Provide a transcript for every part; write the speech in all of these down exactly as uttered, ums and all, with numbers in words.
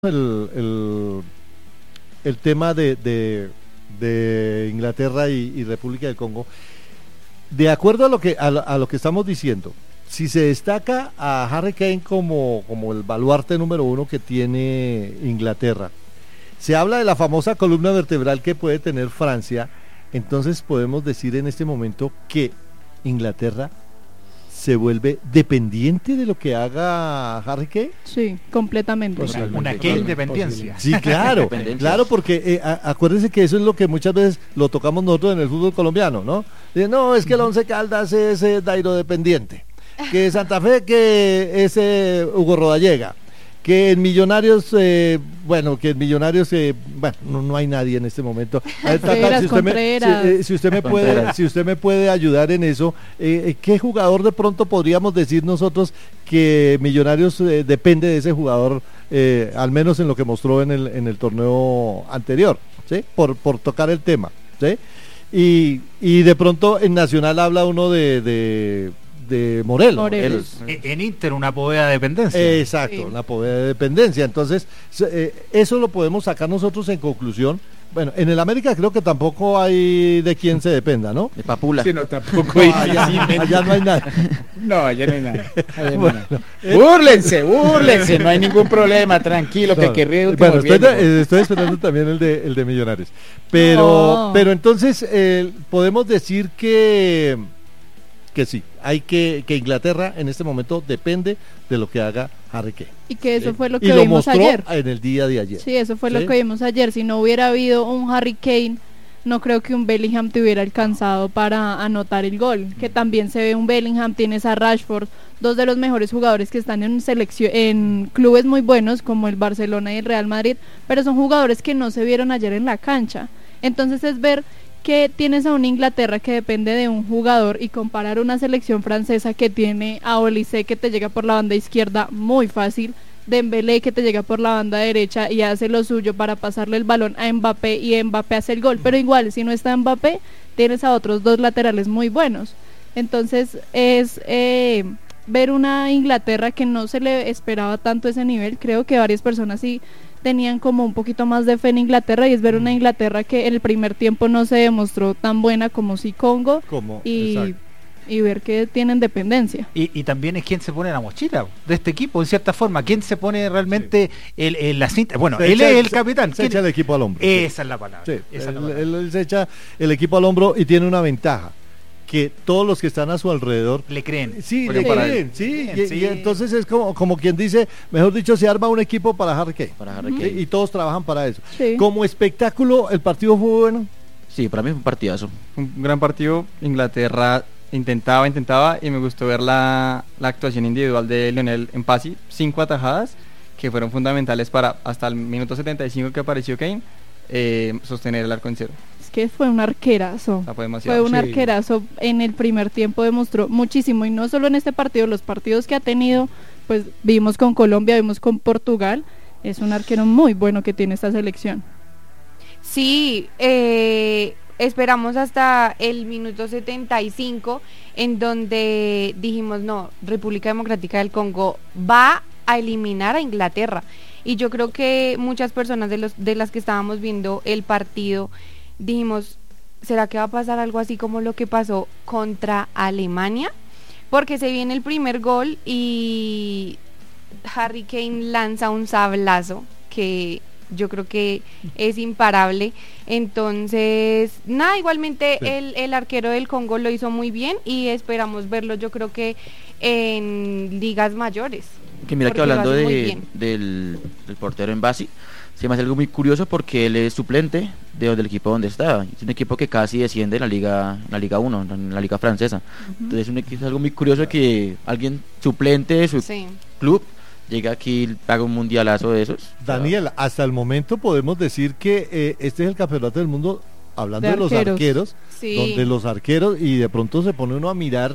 el, el, el tema de, de, de Inglaterra y, y República del Congo, de acuerdo a lo que a lo, a lo que estamos diciendo, si se destaca a Harry Kane como, como el baluarte número uno que tiene Inglaterra, se habla de la famosa columna vertebral que puede tener Francia, entonces podemos decir en este momento que Inglaterra se vuelve dependiente de lo que haga Harry Kane. Sí, completamente. Una, una Kane dependencia. Sí, claro, claro, porque eh, a, acuérdense que eso es lo que muchas veces lo tocamos nosotros en el fútbol colombiano, ¿no? Dice, no, es que el Once Caldas es eh, Dairo dependiente, que Santa Fe que es eh, Hugo Rodallega, que en Millonarios, eh, bueno, que en Millonarios, eh, bueno, no, no hay nadie en este momento. A ver, Tata, si, usted me, si, eh, si usted me puede, si usted me puede ayudar en eso, eh, ¿qué jugador de pronto podríamos decir nosotros que Millonarios eh, depende de ese jugador, eh, al menos en lo que mostró en el en el torneo anterior, ¿sí? Por por tocar el tema, ¿sí? Y y de pronto en Nacional habla uno de, de de Morelos. Morelos. El, en Inter una poveda de dependencia. Exacto, Sí. una poveda de dependencia. Entonces, eh, eso lo podemos sacar nosotros en conclusión. Bueno, en el América creo que tampoco hay de quien se dependa, ¿no? De Papula. Sí, no, tampoco. No, allá, allá no hay nada. No, allá no hay nada. Allá no Bueno, hay nada. Búrlense, búrlense, no hay ningún problema, tranquilo, que No, que ríe bueno, estoy, último eh, estoy esperando también el de el de Millonarios. Pero, No. pero entonces eh, podemos decir que que sí, hay que que Inglaterra en este momento depende de lo que haga Harry Kane. Y que eso ¿sí? fue lo Y que lo vimos mostró ayer. en el día de ayer. Sí, eso fue ¿sí? lo que vimos ayer. Si no hubiera habido un Harry Kane, no creo que un Bellingham te hubiera alcanzado para anotar el gol. Que también se ve un Bellingham, tienes a Rashford, dos de los mejores jugadores que están en selección, en clubes muy buenos como el Barcelona y el Real Madrid, pero son jugadores que no se vieron ayer en la cancha. Entonces es ver que tienes a una Inglaterra que depende de un jugador y comparar una selección francesa que tiene a Olise que te llega por la banda izquierda muy fácil, Dembélé que te llega por la banda derecha y hace lo suyo para pasarle el balón a Mbappé y Mbappé hace el gol, pero igual si no está Mbappé tienes a otros dos laterales muy buenos. Entonces es eh, ver una Inglaterra que no se le esperaba tanto ese nivel. Creo que varias personas sí tenían como un poquito más de fe en Inglaterra, y es ver una Inglaterra que en el primer tiempo no se demostró tan buena como sí Congo, Como, y, exacto. y ver que tienen dependencia. Y, y también es quien se pone la mochila de este equipo, en cierta forma. ¿Quién se pone realmente el, el- la cinta? Bueno, Se él echa- es el se- capitán. Se ¿Quién- echa el equipo al hombro. sí. Esa es la palabra. Sí, esa es la él, palabra. él- él se echa el equipo al hombro y tiene una ventaja, que todos los que están a su alrededor Le creen. sí, Porque le para creen, él. sí, Bien, y, sí. y entonces es como, como quien dice, mejor dicho, se arma un equipo para Harry Kane. Para Harry Ujú. Sí, Kane. y todos trabajan para eso. Sí. Como espectáculo, el partido fue bueno. Sí, para mí fue un partidazo. Un gran partido. Inglaterra intentaba, intentaba y me gustó ver la, la actuación individual de Lionel Mpasi, cinco atajadas que fueron fundamentales para hasta el minuto setenta y cinco que apareció Kane, eh, sostener el arco en cero. Es que fue un arquerazo. O sea, fue demasiado. Fue un sí. arquerazo en el primer tiempo, demostró muchísimo, y no solo en este partido, los partidos que ha tenido, pues vimos con Colombia, vimos con Portugal, es un arquero muy bueno que tiene esta selección. Sí, eh, esperamos hasta el minuto setenta y cinco, en donde dijimos, no, República Democrática del Congo va a eliminar a Inglaterra. Y yo creo que muchas personas de los de las que estábamos viendo el partido dijimos, ¿será que va a pasar algo así como lo que pasó contra Alemania? Porque se viene el primer gol y Harry Kane lanza un sablazo que yo creo que es imparable. Entonces, nada, igualmente Sí. el, el arquero del Congo lo hizo muy bien y esperamos verlo, yo creo que en ligas mayores. Que mira que porque lo hablando hace muy de, bien. del, del portero Mpasi, se me hace algo muy curioso porque él es suplente de donde el equipo donde está. Es un equipo que casi desciende en la Liga en la Liga uno, en la Liga francesa. Entonces es, un, equipo- es algo muy curioso que alguien suplente de su Sí. club llega aquí y haga un mundialazo de esos. Daniel, hasta el momento podemos decir que eh, este es el campeonato del mundo, hablando de, De los arqueros. arqueros, Sí. donde los arqueros, y de pronto se pone uno a mirar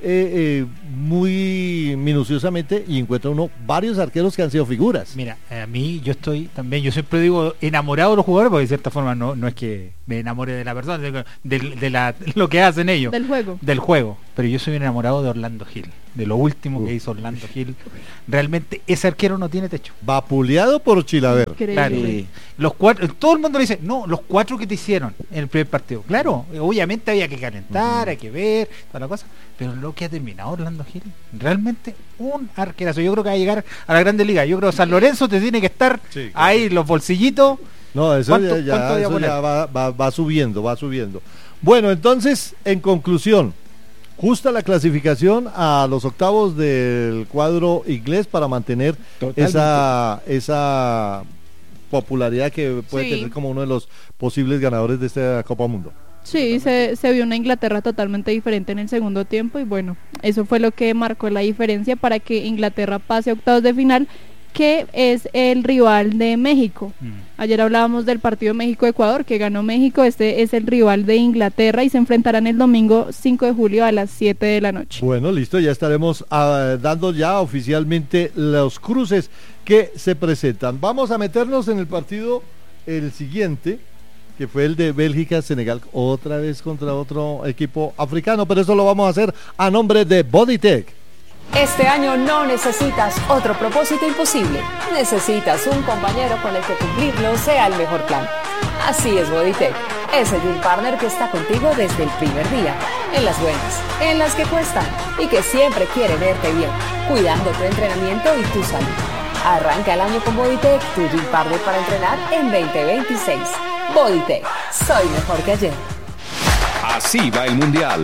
eh, eh, muy minuciosamente y encuentra uno varios arqueros que han sido figuras. Mira, a mí yo estoy también, yo siempre digo enamorado de los jugadores, porque de cierta forma no, no es que me enamore de la persona, de, de, de la, lo que hacen ellos. Del juego. Del juego. Pero yo soy un enamorado de Orlando Gil, de lo último Uh. que hizo Orlando Gil. Realmente ese arquero no tiene techo. Vapuleado por Chilaver. Increíble. Claro, Sí. los cuatro, todo el mundo le dice, no, los cuatro que te hicieron en el primer partido. Claro, obviamente había que calentar, hay que ver, toda la cosa, pero lo que ha terminado Orlando Gil, realmente un arquerazo. Yo creo que va a llegar a la Grande Liga. Yo creo que San Lorenzo te tiene que estar Sí, claro. ahí, los bolsillitos. No, eso ¿Cuánto- ya, cuánto ya, voy a eso poner? ya va, va, va subiendo, va subiendo. Bueno, entonces, en conclusión, justa la clasificación a los octavos del cuadro inglés para mantener esa, esa popularidad que puede Sí. tener como uno de los posibles ganadores de esta Copa Mundo. Sí, se, se vio una Inglaterra totalmente diferente en el segundo tiempo y bueno, eso fue lo que marcó la diferencia para que Inglaterra pase a octavos de final, que es el rival de México. Mm. Ayer hablábamos del partido México-Ecuador, que ganó México, este es el rival de Inglaterra y se enfrentarán el domingo cinco de julio a las siete de la noche. Bueno, listo, ya estaremos ah, dando ya oficialmente los cruces que se presentan. Vamos a meternos en el partido, el siguiente, que fue el de Bélgica-Senegal, otra vez contra otro equipo africano, pero eso lo vamos a hacer a nombre de Bodytech. Este año no necesitas otro propósito imposible. Necesitas un compañero con el que cumplirlo sea el mejor plan. Así es Bodytech. Es el Gym Partner que está contigo desde el primer día. En las buenas, en las que cuestan y que siempre quiere verte bien, cuidando tu entrenamiento y tu salud. Arranca el año con Bodytech, tu Gym Partner para entrenar en veinte veintiséis. Bodytech. Soy mejor que ayer. Así va el Mundial.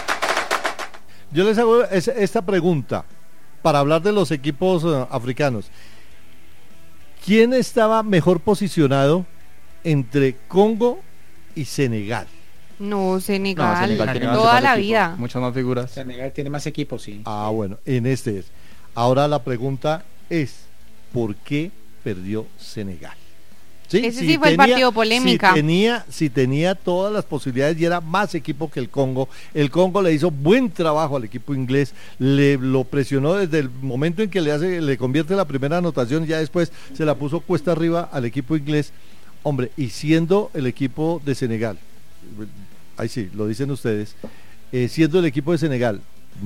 Yo les hago es- esta pregunta para hablar de los equipos eh, africanos. ¿Quién estaba mejor posicionado entre Congo y Senegal? No, Senegal, No, Senegal tiene toda más la equipo. vida. Muchas más figuras. Senegal tiene más equipos, sí. Ah, bueno, en este es. Ahora la pregunta es, ¿por qué perdió Senegal? Ese sí fue el partido polémica. Si tenía, si tenía todas las posibilidades y era más equipo que el Congo. El Congo le hizo buen trabajo al equipo inglés, le lo presionó desde el momento en que le hace, le convierte la primera anotación y ya después se la puso cuesta arriba al equipo inglés. Hombre, y siendo el equipo de Senegal, ahí sí, lo dicen ustedes, eh, siendo el equipo de Senegal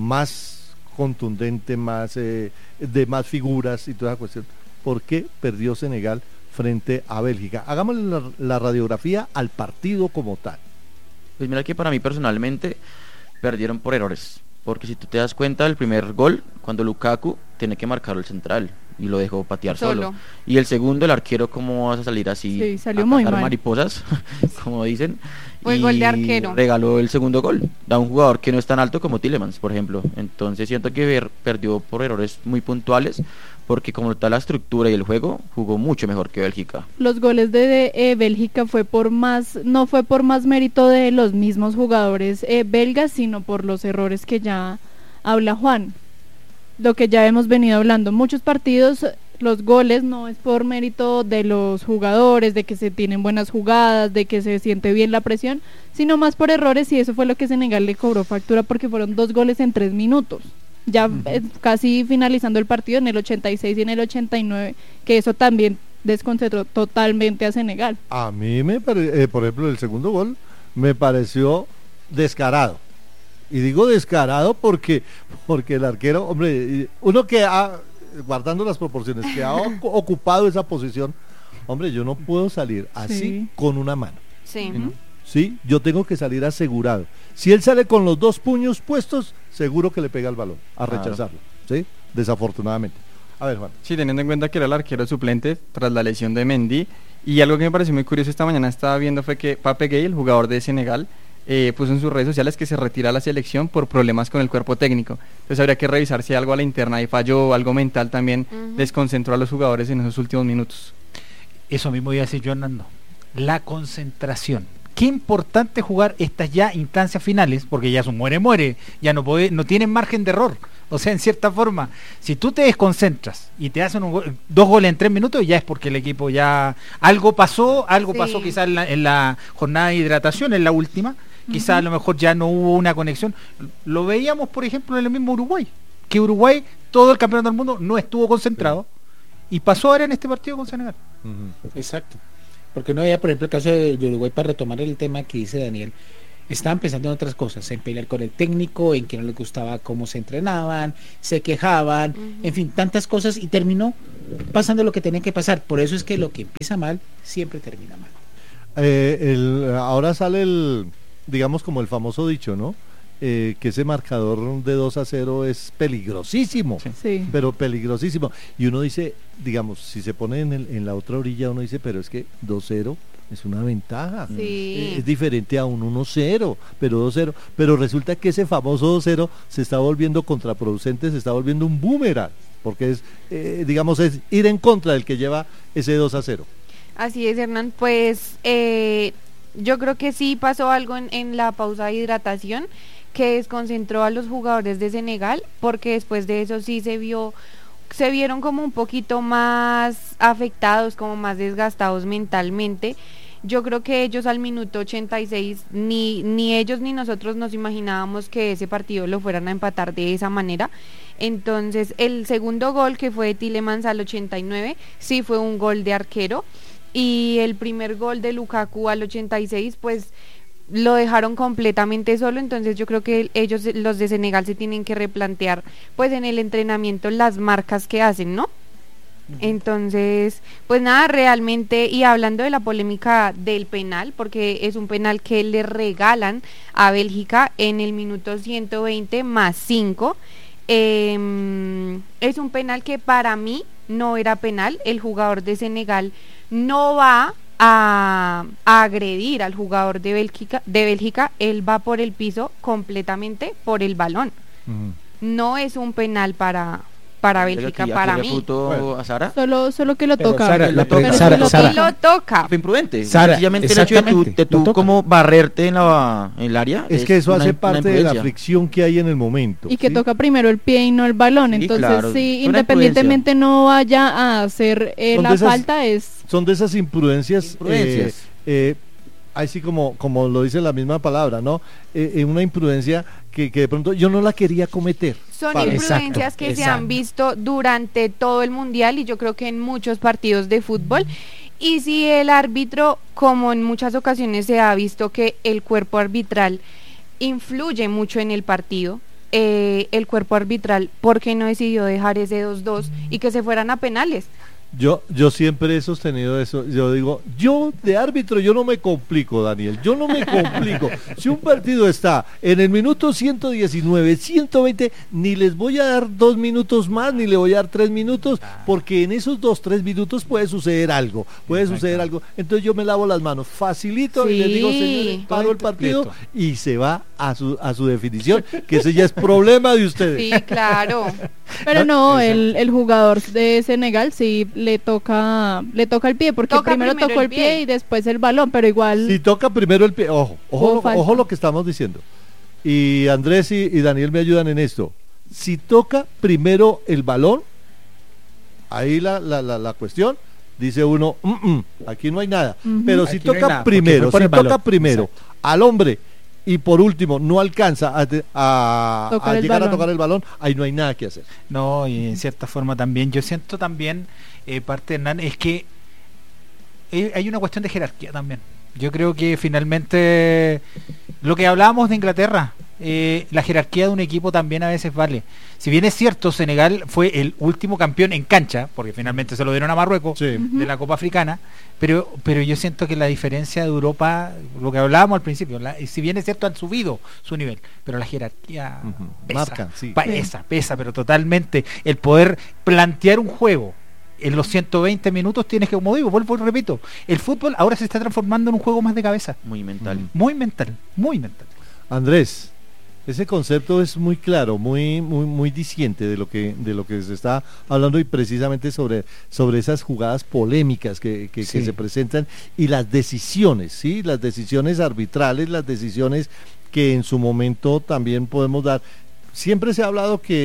más contundente, más eh, de más figuras y toda la cuestión, ¿por qué perdió Senegal frente a Bélgica? Hagámosle la, la radiografía al partido como tal. Pues mira que para mí personalmente perdieron por errores, porque si tú te das cuenta del primer gol, cuando Lukaku tiene que marcarlo el central y lo dejó patear solo, Solo. y el segundo, el arquero, ¿cómo vas a salir así? Sí, salió a muy cazar mal. mariposas, como dicen. Fue y gol de arquero. regaló el segundo gol a un jugador que no es tan alto como Tielemans, por ejemplo. Entonces siento que ver- perdió por errores muy puntuales, porque como está la estructura y el juego, jugó mucho mejor que Bélgica. Los goles de, de, eh, Bélgica fue por más, no fue por más mérito de los mismos jugadores eh, belgas, sino por los errores que ya habla Juan. Lo que ya hemos venido hablando, muchos partidos, los goles no es por mérito de los jugadores, de que se tienen buenas jugadas, de que se siente bien la presión, sino más por errores, y eso fue lo que Senegal le cobró factura porque fueron dos goles en tres minutos. Ya uh-huh. eh, casi finalizando el partido en el ochenta y seis y en el ochenta y nueve, que eso también desconcentró totalmente a Senegal. A mí me pare- eh, por ejemplo, el segundo gol me pareció descarado. Y digo descarado porque porque el arquero, hombre, uno que ha, guardando las proporciones, que ha ocupado esa posición, hombre, yo no puedo salir así sí. con una mano. Sí. ¿no? Sí, yo tengo que salir asegurado. Si él sale con los dos puños puestos, seguro que le pega el balón, a rechazarlo, ¿sí? Desafortunadamente. A ver, Juan. Sí, teniendo en cuenta que era el arquero suplente tras la lesión de Mendy, y algo que me pareció muy curioso esta mañana estaba viendo fue que Pape Gueye, el jugador de Senegal, eh, puso en sus redes sociales que se retira a la selección por problemas con el cuerpo técnico. Entonces habría que revisar si algo a la interna y falló, algo mental también uh-huh. desconcentró a los jugadores en esos últimos minutos. Eso mismo iba a decir yo, Hernando. La concentración. Qué importante jugar estas ya instancias finales, porque ya es un muere-muere, ya no puede, no tienen margen de error. O sea, en cierta forma, si tú te desconcentras y te hacen un go- dos goles en tres minutos, ya es porque el equipo ya... Algo pasó, algo sí. pasó quizás en la, en la jornada de hidratación, en la última, quizás a lo mejor ya no hubo una conexión. Lo veíamos, por ejemplo, en el mismo Uruguay, que Uruguay todo el campeonato del mundo no estuvo concentrado y pasó ahora en este partido con Senegal. Uh-huh. Exacto, porque no había, por ejemplo, el caso de, de Uruguay, para retomar el tema que dice Daniel, estaban pensando en otras cosas, en pelear con el técnico, en que no les gustaba cómo se entrenaban, se quejaban, uh-huh. en fin, tantas cosas, y terminó pasando lo que tenía que pasar. Por eso es que lo que empieza mal siempre termina mal. Eh, el, ahora sale el, digamos, como el famoso dicho, ¿no? Eh, que ese marcador de dos a cero es peligrosísimo, sí. pero peligrosísimo. Y uno dice, digamos, si se pone en, el, en la otra orilla, uno dice, pero es que dos cero es una ventaja, sí. es diferente a un uno cero, pero dos cero, pero resulta que ese famoso dos cero se está volviendo contraproducente, se está volviendo un boomerang, porque es, eh, digamos, es ir en contra del que lleva ese dos a cero. Así es, Hernán, pues eh, yo creo que sí pasó algo en, en la pausa de hidratación que desconcentró a los jugadores de Senegal, porque después de eso sí se vio se vieron como un poquito más afectados, como más desgastados mentalmente. Yo creo que ellos al minuto ochenta y seis, ni, ni ellos ni nosotros nos imaginábamos que ese partido lo fueran a empatar de esa manera. Entonces el segundo gol, que fue de Tielemans al ochenta y nueve, sí fue un gol de arquero, y el primer gol de Lukaku al ochenta y seis, pues lo dejaron completamente solo. Entonces yo creo que ellos, los de Senegal, se tienen que replantear pues en el entrenamiento las marcas que hacen, ¿no? Uh-huh. Entonces, pues nada, realmente, y hablando de la polémica del penal, porque es un penal que le regalan a Bélgica en el minuto ciento veinte más cinco, eh, es un penal que para mí no era penal. El jugador de Senegal no va A, a agredir al jugador de Bélgica, de Bélgica, él va por el piso completamente por el balón. Uh-huh. No es un penal para para Bélgica, aquí, para aquí mí. Bueno. A Sara. Solo, solo que lo Pero toca. Sara, lo toca. Sara, lo, Sara. lo toca. Fue imprudente. Sara, Sencillamente el hecho de tú, de tú como barrerte en, la, en el área. Es, es que eso una, hace parte de la fricción que hay en el momento. Y que ¿sí? toca primero el pie y no el balón. Sí, entonces, claro, sí, independientemente no vaya a hacer eh, la esas, falta, es... Son de esas imprudencias. imprudencias. Eh, eh, así como, como lo dice la misma palabra, ¿no? Eh, eh, una imprudencia que, que de pronto yo no la quería cometer. Son para. imprudencias exacto, que exacto. se han visto durante todo el mundial, y yo creo que en muchos partidos de fútbol. Y si el árbitro, como en muchas ocasiones se ha visto que el cuerpo arbitral influye mucho en el partido, eh, el cuerpo arbitral, ¿por qué no decidió dejar ese dos dos y que se fueran a penales? Yo yo siempre he sostenido eso. Yo digo, yo de árbitro yo no me complico, Daniel, yo no me complico. Si un partido está en el minuto ciento diecinueve, ciento veinte, ni les voy a dar dos minutos más, ni le voy a dar tres minutos, porque en esos dos, tres minutos puede suceder algo, puede Exacto. suceder algo. Entonces yo me lavo las manos, facilito, sí. y les digo, señores, paro el partido, Listo. y se va a su a su definición, que ese ya es problema de ustedes. Sí, claro. Pero no, no el, el jugador de Senegal sí le toca le toca el pie, porque toca primero, primero tocó el pie. pie y después el balón, pero igual... Si toca primero el pie, ojo, ojo, lo, ojo lo que estamos diciendo. Y Andrés y, y Daniel me ayudan en esto. Si toca primero el balón, ahí la, la, la, la cuestión, dice uno, mm, mm, aquí no hay nada. Uh-huh. Pero si aquí toca no nada, primero, si toca primero Exacto. al hombre, y por último no alcanza a, a, a llegar balón. a tocar el balón, ahí no hay nada que hacer. No, y en cierta forma también, yo siento también, eh, parte de Hernán, es que eh, hay una cuestión de jerarquía también. Yo creo que finalmente lo que hablábamos de Inglaterra, eh, la jerarquía de un equipo también a veces vale. Si bien es cierto, Senegal fue el último campeón en cancha, porque finalmente se lo dieron a Marruecos, sí. de la Copa Africana, pero pero yo siento que la diferencia de Europa, lo que hablábamos al principio, la, si bien es cierto, han subido su nivel, pero la jerarquía uh-huh. pesa, Marca, sí. pesa, pesa, pero totalmente. El poder plantear un juego en los ciento veinte minutos tienes que, como digo, vuelvo y repito, el fútbol ahora se está transformando en un juego más de cabeza. Muy mental. Uh-huh. Muy mental, muy mental. Andrés, ese concepto es muy claro, muy muy muy diciente de lo que de lo que se está hablando, y precisamente sobre sobre esas jugadas polémicas que, que, sí. que se presentan, y las decisiones, sí, las decisiones arbitrales, las decisiones que en su momento también podemos dar. Siempre se ha hablado que